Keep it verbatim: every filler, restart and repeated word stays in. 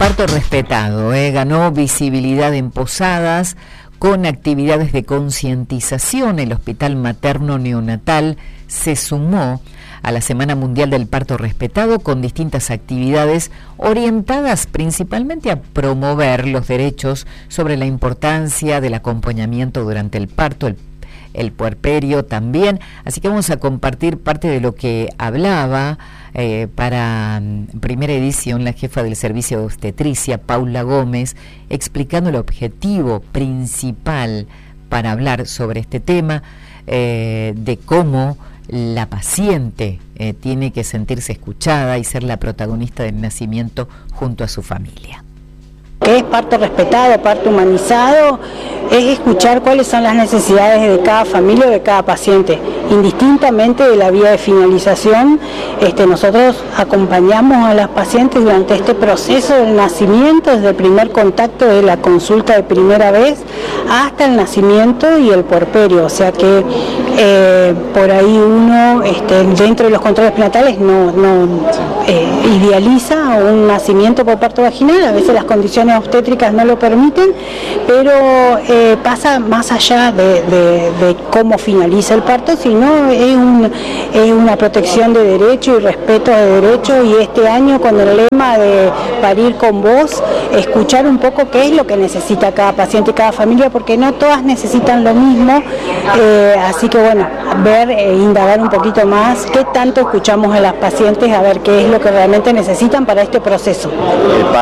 Parto respetado, eh, ganó visibilidad en Posadas con actividades de concientización. El Hospital Materno Neonatal se sumó a la Semana Mundial del Parto Respetado con distintas actividades orientadas principalmente a promover los derechos sobre la importancia del acompañamiento durante el parto, el el puerperio también, así que vamos a compartir parte de lo que hablaba eh, para um, primera edición la jefa del servicio de obstetricia, Paula Gómez, explicando el objetivo principal para hablar sobre este tema, eh, de cómo la paciente eh, tiene que sentirse escuchada y ser la protagonista del nacimiento junto a su familia. ¿Qué es parto respetado, parto humanizado? Es escuchar cuáles son las necesidades de cada familia o de cada paciente, indistintamente de la vía de finalización. Este, nosotros acompañamos a las pacientes durante este proceso del nacimiento, desde el primer contacto de la consulta de primera vez hasta el nacimiento y el puerperio, o sea que eh, por ahí uno este, dentro de los controles prenatales no, no eh, idealiza un nacimiento por parto vaginal, a veces las condiciones obstétricas no lo permiten, pero eh, pasa más allá de, de, de cómo finaliza el parto, sino es, un, es una protección de derecho y respeto de derecho, y este año con el lema de parir con voz, escuchar un poco qué es lo que necesita cada paciente y cada familia, porque no todas necesitan lo mismo, eh, así que bueno, ver e indagar un poquito más qué tanto escuchamos a las pacientes, a ver qué es lo que realmente necesitan para este proceso.